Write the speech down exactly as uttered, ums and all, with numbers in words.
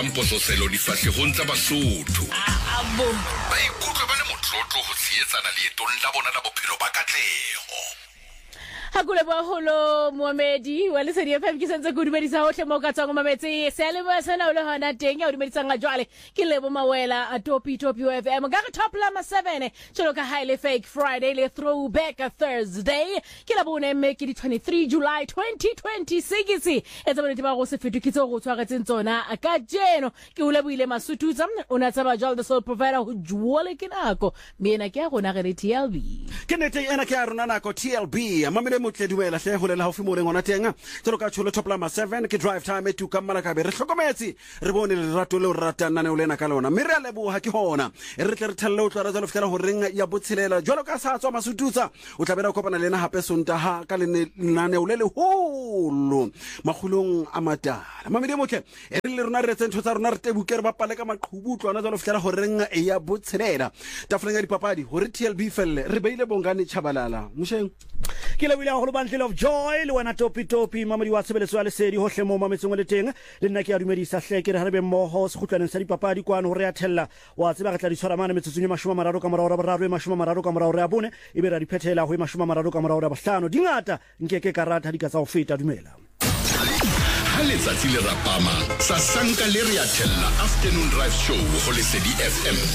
Mposo selo difahlehong tsa Basotho. Abo. Ba ikutlwa ba le motlotlo ho tshehetsana leetong la bona la bophelo ba katleho. Hakule ba holo Mohamedi wa Lesedi F M ke sentse go dumedisa hohle mo ka tsang mametse se le mo sena o le hona teng ya o dumedisa nga jwale ke lebo mawela a topi topi F M ga re top la ma seven tsholo ka highly fake Friday le throwback Thursday ke la bone me ke di twenty-three July twenty twenty-six etsa bone ba go se fetukitse go tshwaretseng tsona ka jeno ke o leboile masututsa o na tsaba jwale the soul provider ho jwale ke nako mena ke a gona re T L B ke nete ena ke a rona nako T L B mamele motle dumela hle ho le la hofi mo reng ona teng tselo ka tsholo top la ma seven ke drive time e tu ka mala ka be re hlokometse re bone le rato le ratana ne o lena ka lona mme re a leboha ke hona e re tle re thelle o tla ra fitela ho reng ya botshelela jwalo ka sa tswa masututsa o tla bela kopana lena hape sonta ha ka le nane o le le holo magulong a matala mamele motle e re le rona re tsentho tsa rona re tebuke re bapale ka maqhubu tlwana jwalo fitela ho reng ya botshelela tafoleng ya dipapadi hore T L B felle re beile bongane chabalala musheng ke le wile go bundle of joy le wena topi topi mamadi wa tsebeleso ya Lesedi hohle mo mametseng le teng le nna ke a dumedisa hle ke re harebe mmoho se khutlwaneng sa dipapadi kwana ho re a thella wa tseba re tla di tshwara mana metsotsong ya mashome mararo ka morao ra boraro e mashome mararo ka morao re a bone e be ra di phethela ho e mashome mararo ka morao ra bohlano dingata nkeke karata di ka tsa ho feta dumela Ha letsatsi le rapama sa sanka le re a thella afternoon drive show ho Lesedi F M.